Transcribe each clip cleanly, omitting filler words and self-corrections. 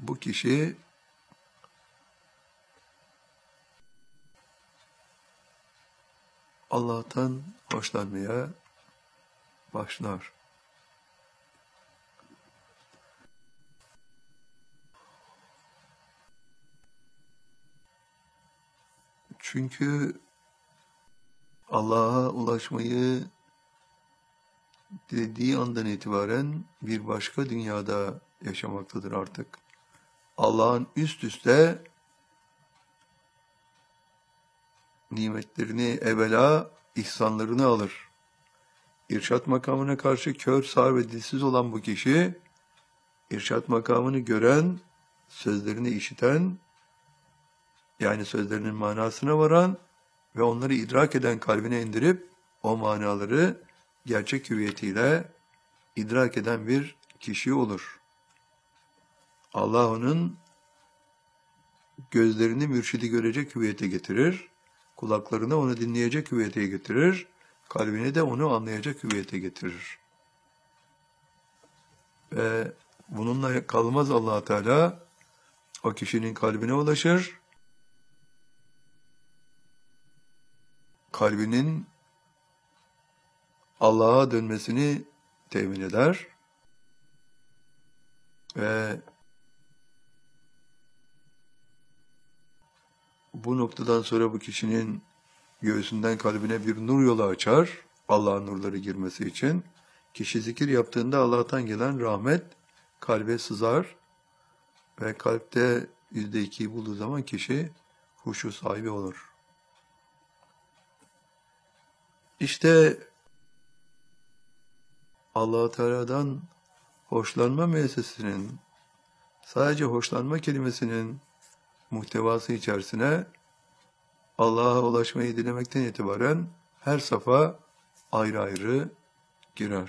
bu kişi Allah'tan hoşlanmaya başlar. Çünkü Allah'a ulaşmayı dilediği andan itibaren bir başka dünyada yaşamaktadır artık. Allah'ın üst üste nimetlerini, evvela ihsanlarını alır. İrşad makamına karşı kör, sağır ve dilsiz olan bu kişi, irşad makamını gören, sözlerini işiten, yani sözlerinin manasına varan ve onları idrak eden kalbine indirip, o manaları gerçek hüviyetiyle idrak eden bir kişi olur. Allah onun gözlerini mürşidi görecek hüviyete getirir, kulaklarını onu dinleyecek hüviyete getirir, kalbini de onu anlayacak hüviyete getirir. Ve bununla kalmaz Allah Teala, o kişinin kalbine ulaşır, kalbinin Allah'a dönmesini temin eder ve bu noktadan sonra bu kişinin göğsünden kalbine bir nur yolu açar, Allah'ın nurları girmesi için. Kişi zikir yaptığında Allah'tan gelen rahmet kalbe sızar ve kalpte %2'yi bulduğu zaman kişi huşu sahibi olur. İşte Allah-u Teala'dan hoşlanma müessesesinin, sadece hoşlanma kelimesinin muhtevası içerisine Allah'a ulaşmayı dilemekten itibaren her safa ayrı ayrı girer.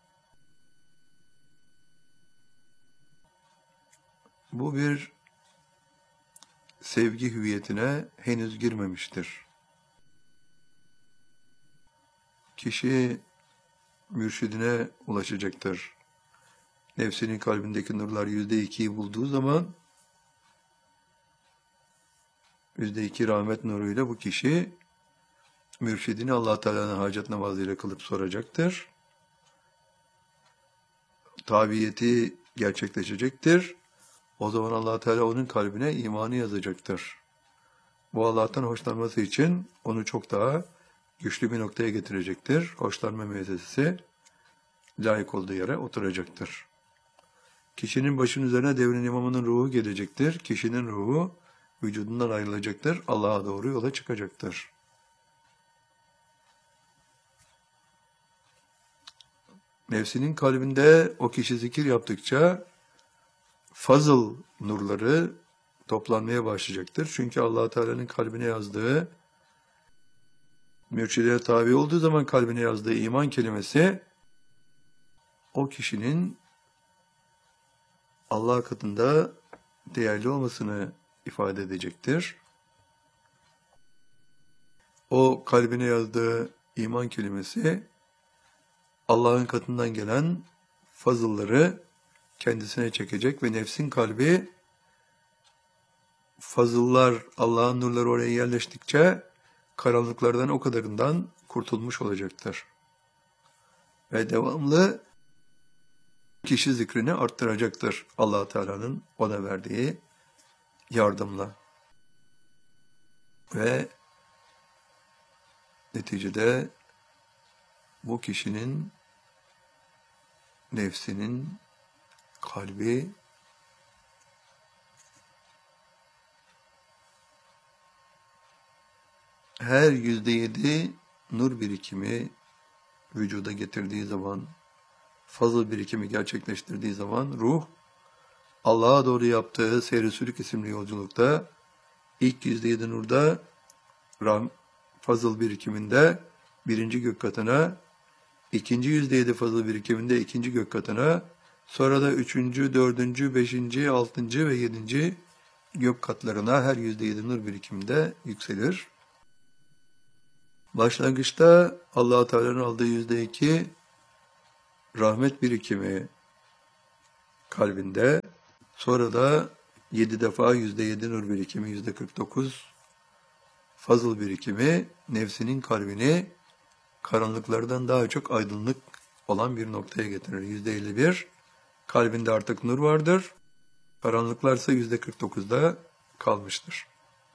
Bu bir sevgi hüviyetine henüz girmemiştir. Kişi mürşidine ulaşacaktır. Nefsinin kalbindeki nurlar %2'yi bulduğu zaman %2 rahmet nuruyla bu kişi mürşidini Allah Teala'nın hacet namazıyla kılıp soracaktır. Tabiyeti gerçekleşecektir. O zaman Allah Teala onun kalbine imanı yazacaktır. Bu Allah'tan hoşlanması için onu çok daha güçlü bir noktaya getirecektir. Hoşlanma müessesesi layık olduğu yere oturacaktır. Kişinin başının üzerine devrin imamının ruhu gelecektir. Kişinin ruhu vücudundan ayrılacaktır. Allah'a doğru yola çıkacaktır. Nefsinin kalbinde o kişi zikir yaptıkça fazıl nurları toplanmaya başlayacaktır. Çünkü Allah Teala'nın kalbine yazdığı, mürşide tabi olduğu zaman kalbine yazdığı iman kelimesi o kişinin Allah katında değerli olmasını ifade edecektir. O kalbine yazdığı iman kelimesi Allah'ın katından gelen fazılları kendisine çekecek ve nefsin kalbi fazıllar, Allah'ın nurları oraya yerleştikçe karanlıklardan o kadarından kurtulmuş olacaktır. Ve devamlı kişi zikrini arttıracaktır Allah Teala'nın ona verdiği yardımla. Ve neticede bu kişinin nefsinin kalbi her %7 nur birikimi vücuda getirdiği zaman, fazıl birikimi gerçekleştirdiği zaman ruh Allah'a doğru yaptığı Seyr-i Sülük isimli yolculukta ilk %7 nurda fazıl birikiminde birinci gök katına, ikinci %7 fazıl birikiminde ikinci gök katına, sonra da üçüncü, dördüncü, beşinci, altıncı ve yedinci gök katlarına her %7 nur birikiminde yükselir. Başlangıçta Allah-u Teala'nın aldığı %2 rahmet birikimi kalbinde, sonra da 7 defa %7 nur birikimi, %49 fazıl birikimi nefsinin kalbini karanlıklardan daha çok aydınlık olan bir noktaya getirir. %51 kalbinde artık nur vardır. Karanlıklarsa %49'da kalmıştır.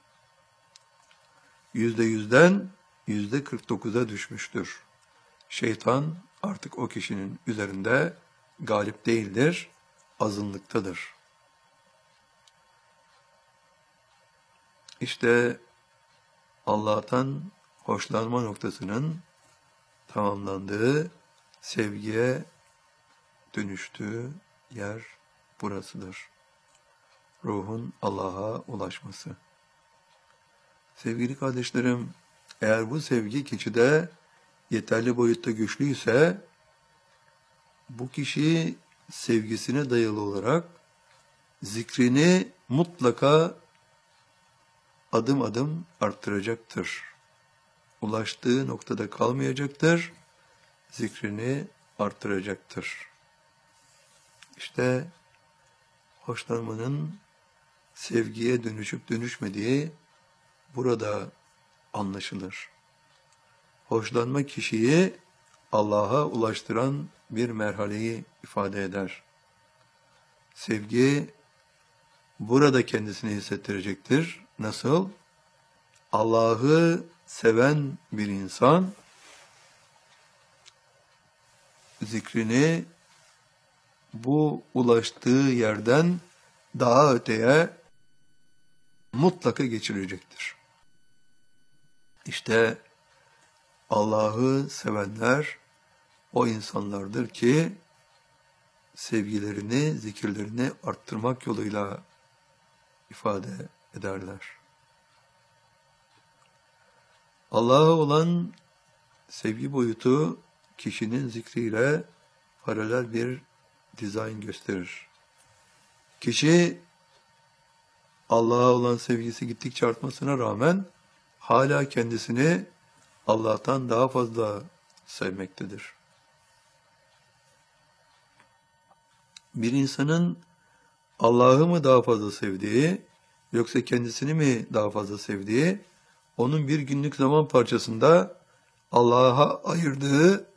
%100'den %49'a düşmüştür. Şeytan artık o kişinin üzerinde galip değildir, azınlıktadır. İşte Allah'tan hoşlanma noktasının tamamlandığı, sevgiye dönüştüğü yer burasıdır. Ruhun Allah'a ulaşması. Sevgili kardeşlerim, eğer bu sevgi kişide yeterli boyutta güçlüyse, bu kişi sevgisine dayalı olarak zikrini mutlaka adım adım arttıracaktır. Ulaştığı noktada kalmayacaktır, zikrini arttıracaktır. İşte hoşlanmanın sevgiye dönüşüp dönüşmediği burada anlaşılır. Hoşlanma kişiyi Allah'a ulaştıran bir merhaleyi ifade eder. Sevgi burada kendisini hissettirecektir. Nasıl? Allah'ı seven bir insan zikrini bu ulaştığı yerden daha öteye mutlaka geçirecektir. İşte Allah'ı sevenler o insanlardır ki sevgilerini, zikirlerini arttırmak yoluyla ifade ederler. Allah'a olan sevgi boyutu kişinin zikriyle paralel bir dizayn gösterir. Kişi Allah'a olan sevgisi gittikçe artmasına rağmen hala kendisini Allah'tan daha fazla sevmektedir. Bir insanın Allah'ı mı daha fazla sevdiği, yoksa kendisini mi daha fazla sevdiği, onun bir günlük zaman parçasında Allah'a ayırdığı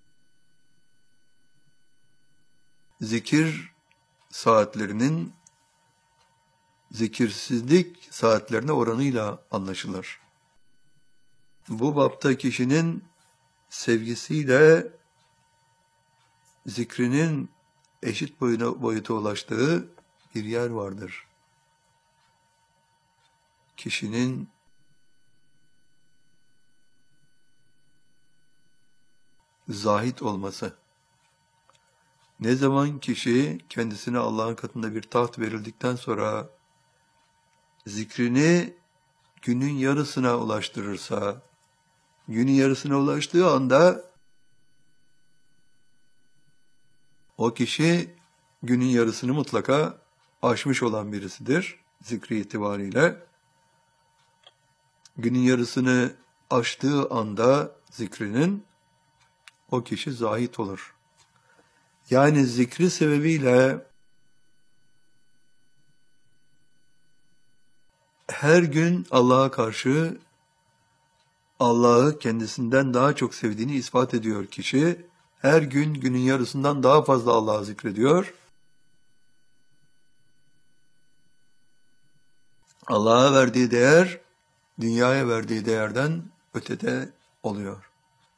zikir saatlerinin zikirsizlik saatlerine oranıyla anlaşılır. Bu bapta kişinin sevgisiyle zikrinin eşit boyuta ulaştığı bir yer vardır. Kişinin zahit olması. Ne zaman kişi kendisine Allah'ın katında bir taht verildikten sonra zikrini günün yarısına ulaştırırsa, günün yarısına ulaştığı anda o kişi günün yarısını mutlaka aşmış olan birisidir zikri itibariyle. Günün yarısını aştığı anda zikrinin o kişi zahit olur. Yani zikri sebebiyle her gün Allah'a karşı Allah'ı kendisinden daha çok sevdiğini ispat ediyor kişi. Her gün günün yarısından daha fazla Allah'ı zikrediyor. Allah'a verdiği değer, dünyaya verdiği değerden ötede oluyor.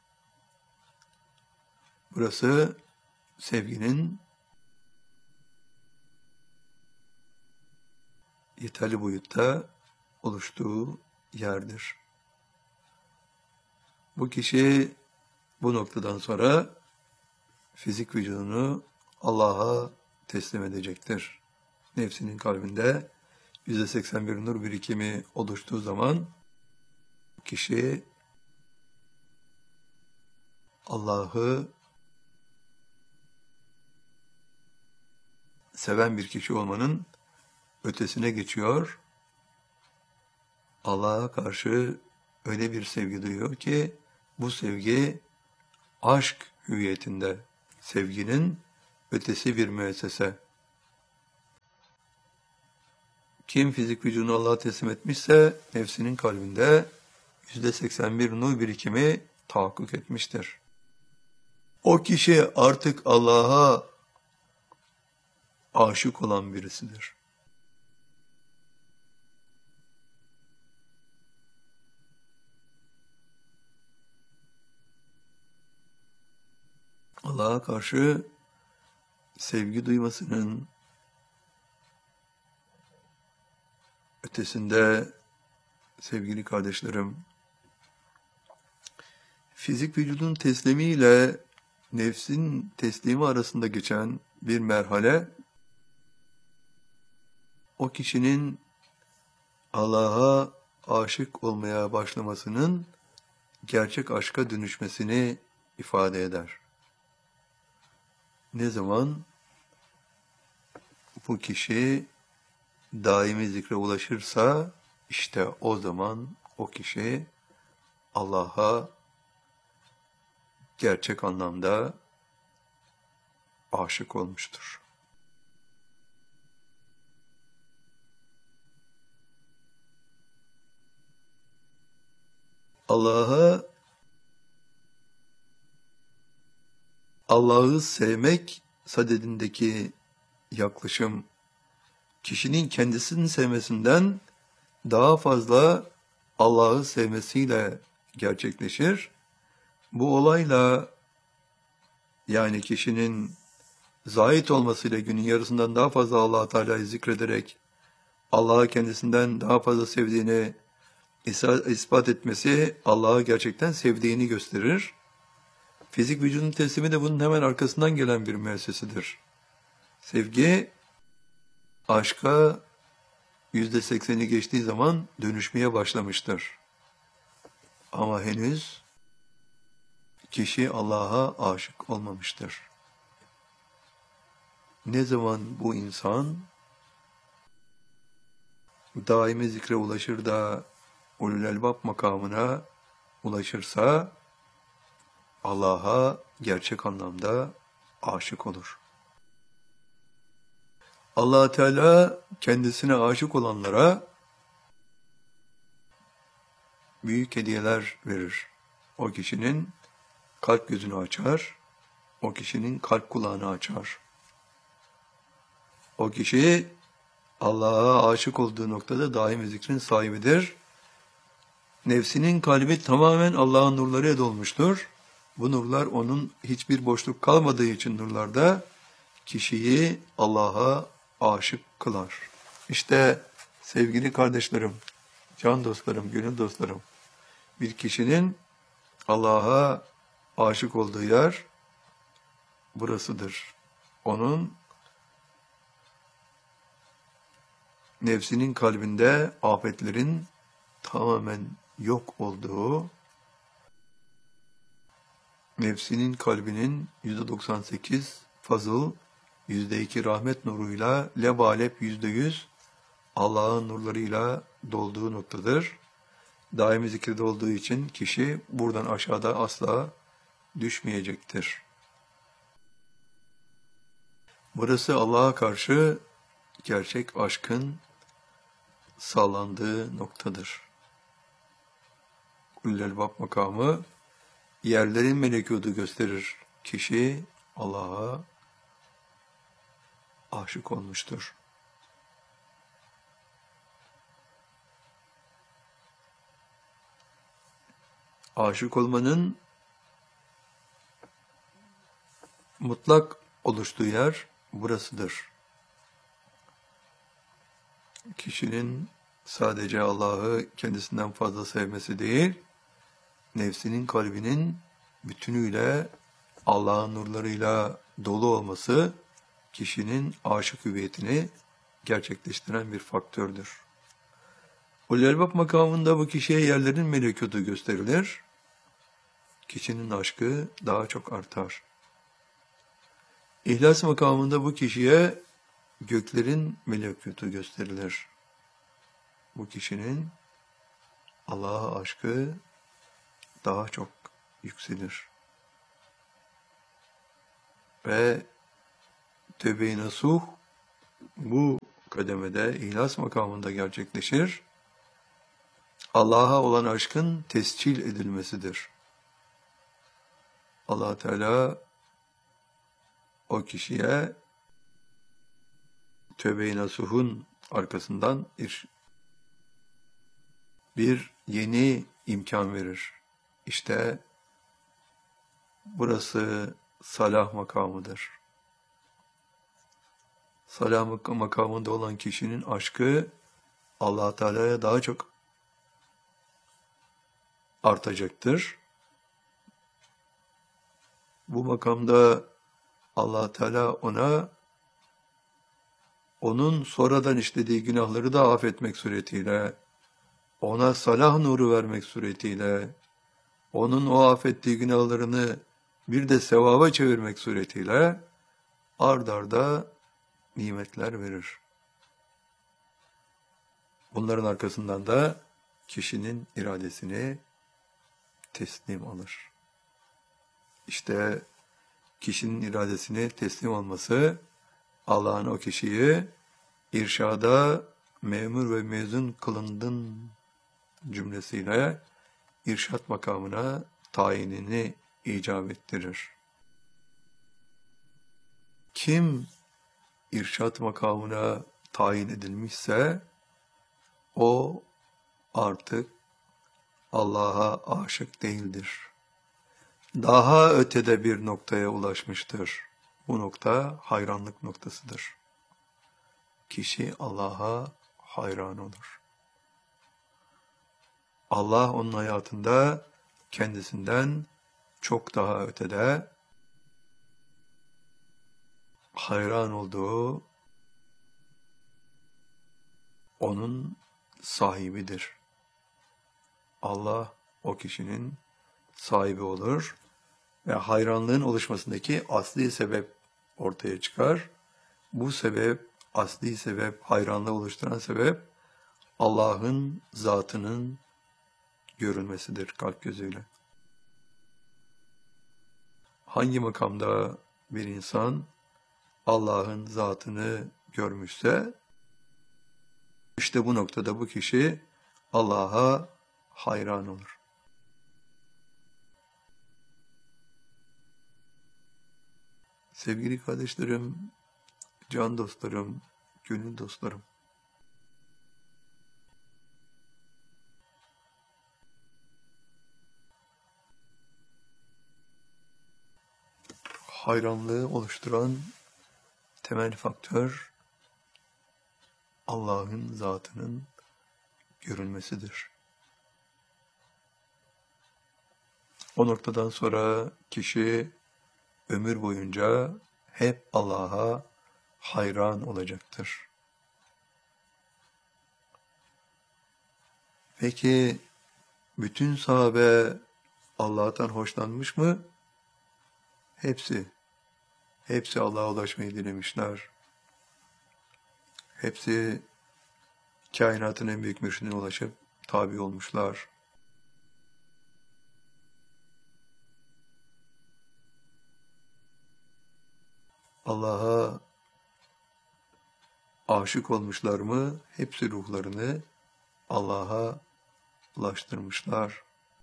Burası sevginin yeterli boyutta oluştuğu yerdir. Bu kişi bu noktadan sonra fizik vücudunu Allah'a teslim edecektir. Nefsinin kalbinde %81 nur birikimi oluştuğu zaman kişi Allah'ı seven bir kişi olmanın ötesine geçiyor. Allah'a karşı öyle bir sevgi duyuyor ki bu sevgi aşk hüviyetinde, sevginin ötesi bir müessese. Kim fizik vücudunu Allah'a teslim etmişse nefsinin kalbinde %81 nur birikimi tahakkuk etmiştir. O kişi artık Allah'a aşık olan birisidir. Allah'a karşı sevgi duymasının ötesinde sevgili kardeşlerim, fizik vücudun teslimiyle nefsin teslimi arasında geçen bir merhale, o kişinin Allah'a aşık olmaya başlamasının gerçek aşka dönüşmesini ifade eder. Ne zaman bu kişi daimi zikre ulaşırsa, işte o zaman o kişi Allah'a gerçek anlamda aşık olmuştur. Allah'ı sevmek sadedindeki yaklaşım, kişinin kendisini sevmesinden daha fazla Allah'ı sevmesiyle gerçekleşir. Bu olayla, yani kişinin zahit olmasıyla günün yarısından daha fazla Allah-u Teala'yı zikrederek Allah'ı kendisinden daha fazla sevdiğini ispat etmesi Allah'ı gerçekten sevdiğini gösterir. Fizik vücudun teslimi de bunun hemen arkasından gelen bir müessesidir. Sevgi, aşka %80'i geçtiği zaman dönüşmeye başlamıştır. Ama henüz kişi Allah'a aşık olmamıştır. Ne zaman bu insan daimi zikre ulaşır da ulul elbab makamına ulaşırsa Allah'a gerçek anlamda aşık olur. Allah Teala kendisine aşık olanlara büyük hediyeler verir. O kişinin kalp gözünü açar, o kişinin kalp kulağını açar. O kişi Allah'a aşık olduğu noktada daimi zikrin sahibidir. Nefsinin kalbi tamamen Allah'ın nurlarıyla dolmuştur. Bu nurlar onun hiçbir boşluk kalmadığı için nurlarda kişiyi Allah'a aşık kılar. İşte sevgili kardeşlerim, can dostlarım, gönül dostlarım, bir kişinin Allah'a aşık olduğu yer burasıdır. Onun nefsinin kalbinde afetlerin tamamen yok olduğu, nefsinin kalbinin %98 fazıl, %2 rahmet nuruyla, lebalep %100 Allah'ın nurlarıyla dolduğu noktadır. Daimi zikirde olduğu için kişi buradan aşağıda asla düşmeyecektir. Burası Allah'a karşı gerçek aşkın sağlandığı noktadır. Ulul elbab makamı yerlerin melekutu gösterir. Kişi Allah'a aşık olmuştur. Aşık olmanın mutlak oluştuğu yer burasıdır. Kişinin sadece Allah'ı kendisinden fazla sevmesi değil, nefsinin kalbinin bütünüyle Allah'ın nurlarıyla dolu olması, kişinin aşık hüviyetini gerçekleştiren bir faktördür. Ulul elbab makamında bu kişiye yerlerin melekutu gösterilir. Kişinin aşkı daha çok artar. İhlas makamında bu kişiye göklerin melekutu gösterilir. Bu kişinin Allah'a aşkı daha çok yükselir. Ve Tevbe-i Nasuh bu kademede ihlas makamında gerçekleşir. Allah'a olan aşkın tescil edilmesidir. Allah Teala o kişiye tövbe-i nasuhun arkasından bir yeni imkan verir. İşte burası salah makamıdır. Salah makamında olan kişinin aşkı Allah Teala'ya daha çok artacaktır. Bu makamda Allah Teala onun sonradan işlediği günahları da affetmek suretiyle, ona salah nuru vermek suretiyle, onun o affettiği günahlarını bir de sevaba çevirmek suretiyle ard arda nimetler verir. Bunların arkasından da kişinin iradesini teslim alır. İşte kişinin iradesini teslim alması, Allah'ın o kişiyi irşada memur ve mezun kılındın cümlesiyle irşat makamına tayinini icap ettirir. Kim irşat makamına tayin edilmişse, o artık Allah'a aşık değildir. Daha ötede bir noktaya ulaşmıştır. Bu nokta hayranlık noktasıdır. Kişi Allah'a hayran olur. Allah onun hayatında kendisinden çok daha ötede hayran olduğu onun sahibidir. Allah o kişinin sahibi olur ve hayranlığın oluşmasındaki asli sebep ortaya çıkar. Bu sebep, asli sebep, hayranlığı oluşturan sebep Allah'ın zatının görülmesidir kalp gözüyle. Hangi makamda bir insan Allah'ın zatını görmüşse, işte bu noktada bu kişi Allah'a hayran olur. Sevgili kardeşlerim, can dostlarım, gönül dostlarım, hayranlığı oluşturan temel faktör Allah'ın zatının görülmesidir. O noktadan sonra kişi ömür boyunca hep Allah'a hayran olacaktır. Peki bütün sahabe Allah'tan hoşlanmış mı? Hepsi Allah'a ulaşmayı dilemişler. Hepsi kainatın en büyük mürşidine ulaşıp tabi olmuşlar. Allah'a aşık olmuşlar mı? Hepsi ruhlarını Allah'a ulaştırmışlar.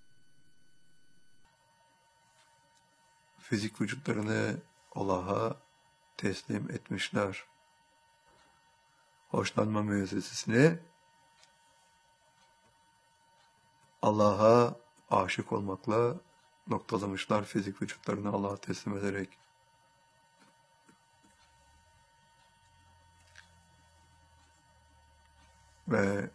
Fizik vücutlarını Allah'a teslim etmişler. Hoşlanma müessesesini Allah'a aşık olmakla noktalamışlar, fizik vücutlarını Allah'a teslim ederek. Ve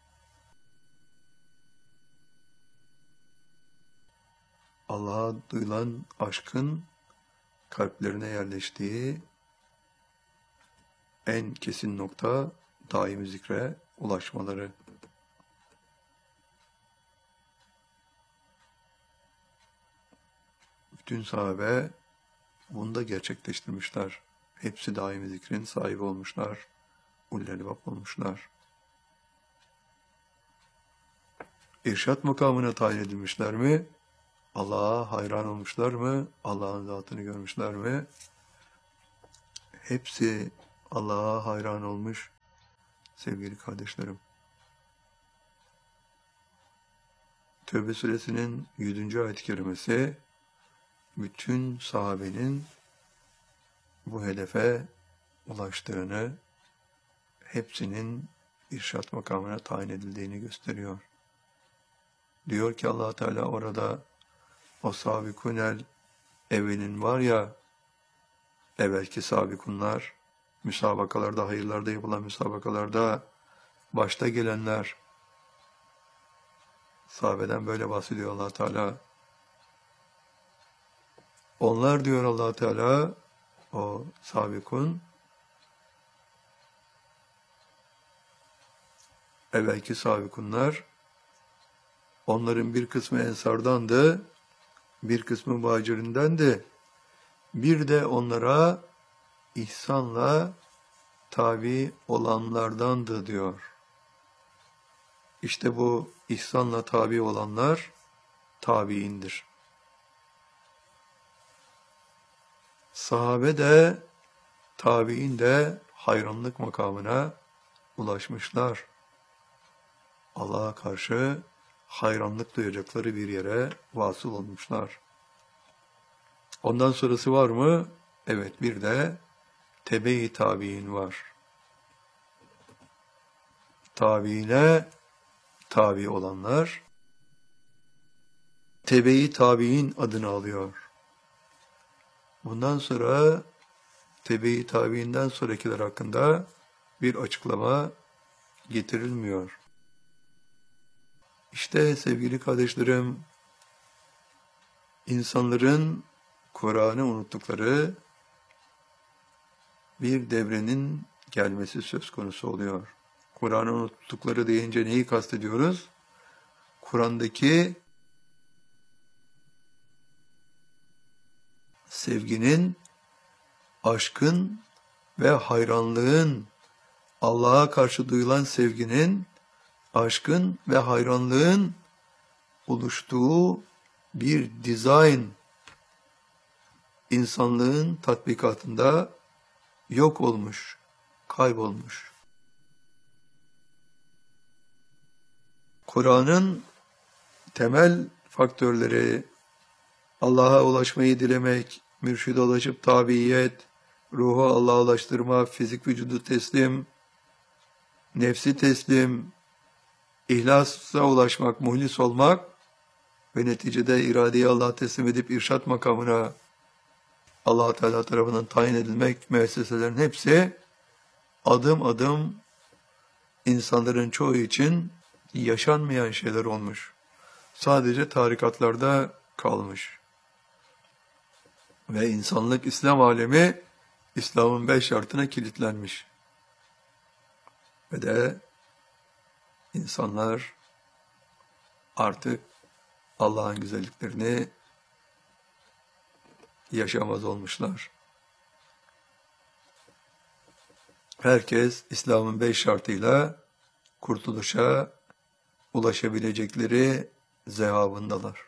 Allah'a duyulan aşkın kalplerine yerleştiği en kesin nokta daimi zikre ulaşmaları. Bütün sahabe bunu da gerçekleştirmişler. Hepsi daimi zikrin sahibi olmuşlar. Ullel-Bab olmuşlar. İrşat makamına tayin edilmişler mi? Allah'a hayran olmuşlar mı? Allah'ın zatını görmüşler mi? Hepsi Allah'a hayran olmuş sevgili kardeşlerim. Tevbe suresinin 100. ayet-i kerimesi bütün sahabenin bu hedefe ulaştığını, hepsinin irşat makamına tayin edildiğini gösteriyor. Diyor ki Allah Teala orada o sabikunel evvelin var ya, evvelki sabikunlar, müsabakalarda, hayırlarda yapılan müsabakalarda başta gelenler, sahabeden böyle bahsediyor Allah Teala. Onlar diyor Allah Teala, o sabikun, evvelki sabikunlar, onların bir kısmı ensardandı, bir kısmı muhacirindendi. Bir de onlara ihsanla tabi olanlardandı diyor. İşte bu ihsanla tabi olanlar tabiindir. Sahabe de tabiin de hayranlık makamına ulaşmışlar. Allah'a karşı hayranlık duyacakları bir yere vasıl olmuşlar. Ondan sonrası var mı? Evet, bir de tebe-i tabiin var. Tabiine tabi olanlar tebe-i tabiin adını alıyor. Bundan sonra tebe-i tabiinden sonrakiler hakkında bir açıklama getirilmiyor. İşte sevgili kardeşlerim, insanların Kur'an'ı unuttukları bir devrenin gelmesi söz konusu oluyor. Kur'an'ı unuttukları deyince neyi kastediyoruz? Kur'an'daki sevginin, aşkın ve hayranlığın, Allah'a karşı duyulan sevginin, aşkın ve hayranlığın oluştuğu bir dizayn, insanlığın tatbikatında yok olmuş, kaybolmuş. Kur'an'ın temel faktörleri Allah'a ulaşmayı dilemek, mürşide ulaşıp tabiyet, ruhu Allah'a ulaştırma, fizik vücudu teslim, nefsi teslim, İhlasa ulaşmak, muhlis olmak ve neticede iradeyi Allah'a teslim edip irşat makamına Allah Teala tarafından tayin edilmek müesseselerin hepsi adım adım insanların çoğu için yaşanmayan şeyler olmuş. Sadece tarikatlarda kalmış. Ve insanlık İslam alemi İslam'ın 5 şartına kilitlenmiş. Ve de İnsanlar artık Allah'ın güzelliklerini yaşamaz olmuşlar. Herkes İslam'ın 5 şartıyla kurtuluşa ulaşabilecekleri zehabındalar.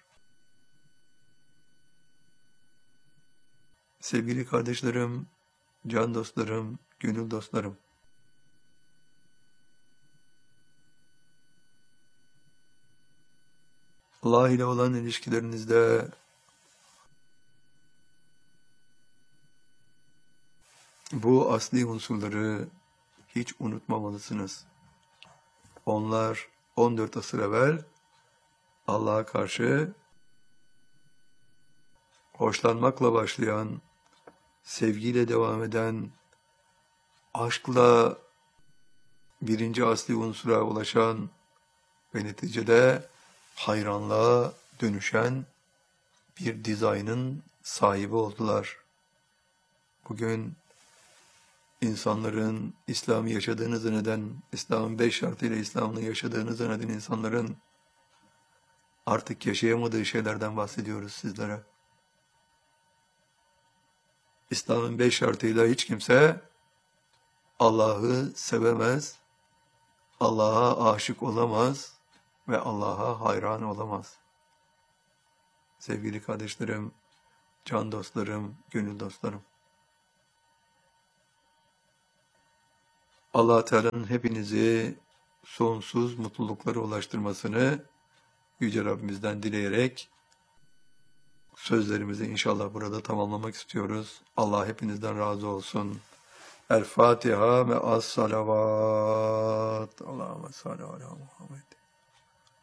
Sevgili kardeşlerim, can dostlarım, gönül dostlarım, Allah ile olan ilişkilerinizde bu asli unsurları hiç unutmamalısınız. Onlar 14 asır evvel Allah'a karşı hoşlanmakla başlayan, sevgiyle devam eden, aşkla birinci asli unsura ulaşan ve neticede hayranlığa dönüşen bir dizaynın sahibi oldular. Bugün insanların İslam'ı yaşadığını zanneden, İslam'ın 5 şartıyla İslam'ı yaşadığını zanneden insanların artık yaşayamadığı şeylerden bahsediyoruz sizlere. İslam'ın 5 şartıyla hiç kimse Allah'ı sevemez, Allah'a aşık olamaz ve Allah'a hayran olamaz. Sevgili kardeşlerim, can dostlarım, gönül dostlarım. Allah Teala'nın hepinizi sonsuz mutluluklara ulaştırmasını Yüce Rabbimizden dileyerek sözlerimizi inşallah burada tamamlamak istiyoruz. Allah hepinizden razı olsun. El Fatiha ve as salavat. Allahümme salli ala Muhammed.